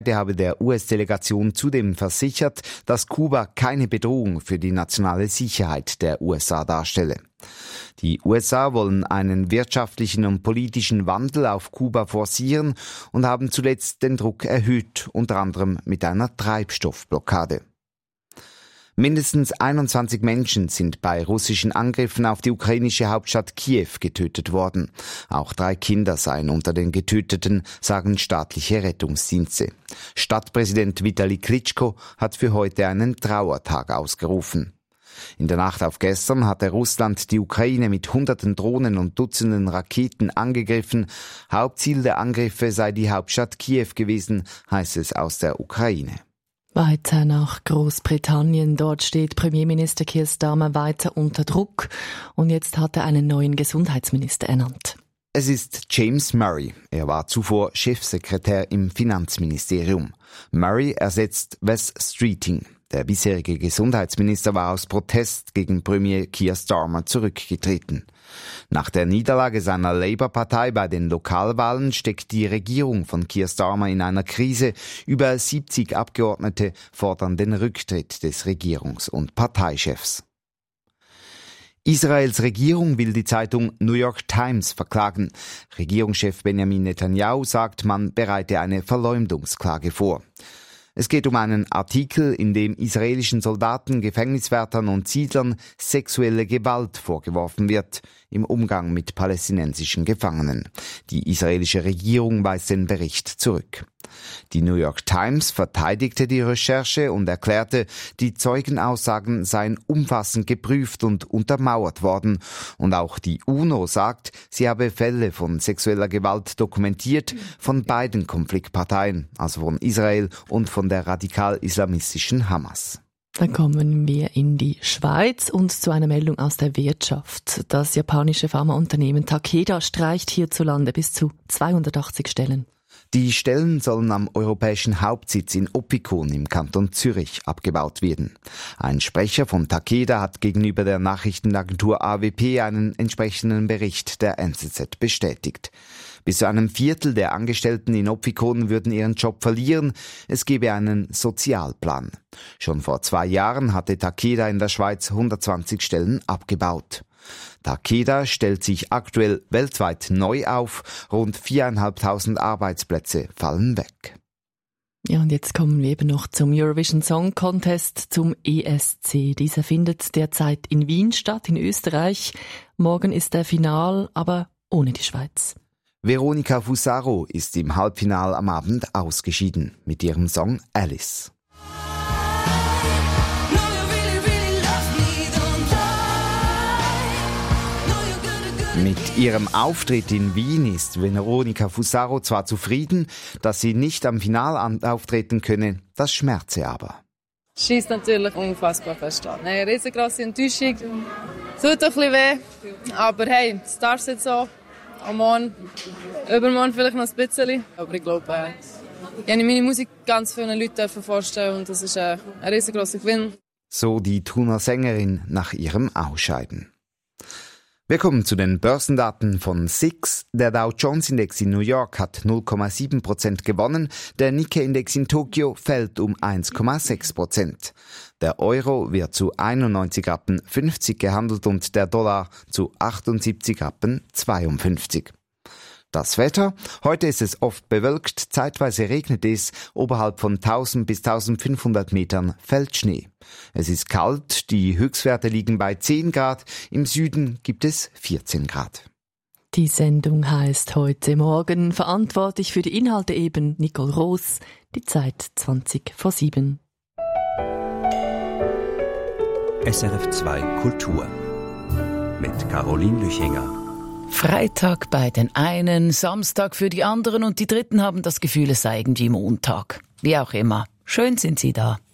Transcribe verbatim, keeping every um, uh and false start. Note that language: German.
Der habe der U S-Delegation zudem versichert, dass Kuba keine Bedrohung für die nationale Sicherheit der U S A darstelle. Die U S A wollen einen wirtschaftlichen und politischen Wandel auf Kuba forcieren und haben zuletzt den Druck erhöht, unter anderem mit einer Treibstoffblockade. Mindestens einundzwanzig Menschen sind bei russischen Angriffen auf die ukrainische Hauptstadt Kiew getötet worden. Auch drei Kinder seien unter den Getöteten, sagen staatliche Rettungsdienste. Stadtpräsident Vitali Klitschko hat für heute einen Trauertag ausgerufen. In der Nacht auf gestern hatte Russland die Ukraine mit hunderten Drohnen und Dutzenden Raketen angegriffen. Hauptziel der Angriffe sei die Hauptstadt Kiew gewesen, heißt es aus der Ukraine. Weiter nach Großbritannien. Dort steht Premierminister Keir Starmer weiter unter Druck und jetzt hat er einen neuen Gesundheitsminister ernannt. Es ist James Murray. Er war zuvor Chefsekretär im Finanzministerium. Murray ersetzt Wes Streeting. Der bisherige Gesundheitsminister war aus Protest gegen Premier Keir Starmer zurückgetreten. Nach der Niederlage seiner Labour-Partei bei den Lokalwahlen steckt die Regierung von Keir Starmer in einer Krise. Über siebzig Abgeordnete fordern den Rücktritt des Regierungs- und Parteichefs. Israels Regierung will die Zeitung New York Times verklagen. Regierungschef Benjamin Netanyahu sagt, man bereite eine Verleumdungsklage vor. Es geht um einen Artikel, in dem israelischen Soldaten, Gefängniswärtern und Siedlern sexuelle Gewalt vorgeworfen wird im Umgang mit palästinensischen Gefangenen. Die israelische Regierung weist den Bericht zurück. Die New York Times verteidigte die Recherche und erklärte, die Zeugenaussagen seien umfassend geprüft und untermauert worden. Und auch die UNO sagt, sie habe Fälle von sexueller Gewalt dokumentiert von beiden Konfliktparteien, also von Israel und von der radikal-islamistischen Hamas. Dann kommen wir in die Schweiz und zu einer Meldung aus der Wirtschaft. Das japanische Pharmaunternehmen Takeda streicht hierzulande bis zu zweihundertachtzig Stellen. Die Stellen sollen am europäischen Hauptsitz in Oppikon im Kanton Zürich abgebaut werden. Ein Sprecher von Takeda hat gegenüber der Nachrichtenagentur A W P einen entsprechenden Bericht der N Z Z bestätigt. Bis zu einem Viertel der Angestellten in Oppikon würden ihren Job verlieren. Es gebe einen Sozialplan. Schon vor zwei Jahren hatte Takeda in der Schweiz hundertzwanzig Stellen abgebaut. Takeda stellt sich aktuell weltweit neu auf. Rund viertausendfünfhundert Arbeitsplätze fallen weg. Ja, und jetzt kommen wir eben noch zum Eurovision Song Contest, zum E S C. Dieser findet derzeit in Wien statt, in Österreich. Morgen ist der Final, aber ohne die Schweiz. Veronica Fusaro ist im Halbfinale am Abend ausgeschieden mit ihrem Song Alice. Mit ihrem Auftritt in Wien ist Veronica Fusaro zwar zufrieden, dass sie nicht am Finale auftreten könne, das schmerze aber. Schießt natürlich unfassbar fest an. Eine riesengroße Enttäuschung. Tut ein bisschen weh, aber hey, es darf jetzt so. Am Morgen, übermorgen vielleicht noch ein bisschen. Aber ich glaube, äh, ich habe meine Musik ganz vielen Leuten vorstellen und das ist äh, ein riesengroßer Gewinn. So die Thuner Sängerin nach ihrem Ausscheiden. Wir kommen zu den Börsendaten von S I X. Der Dow Jones Index in New York hat null Komma sieben Prozent gewonnen, der Nikkei Index in Tokio fällt um eins Komma sechs Prozent. Der Euro wird zu einundneunzig Rappen fünfzig gehandelt und der Dollar zu achtundsiebzig Rappen zweiundfünfzig. Das Wetter? Heute ist es oft bewölkt, zeitweise regnet es, oberhalb von tausend bis eintausendfünfhundert Metern fällt Schnee. Es ist kalt, die Höchstwerte liegen bei zehn Grad, im Süden gibt es vierzehn Grad. Die Sendung heißt heute Morgen, verantwortlich für die Inhalte eben Nicole Roos, die Zeit zwanzig vor sieben. S R F zwei Kultur mit Caroline Lüchinger. Freitag bei den einen, Samstag für die anderen und die Dritten haben das Gefühl, es sei irgendwie Montag. Wie auch immer. Schön sind Sie da.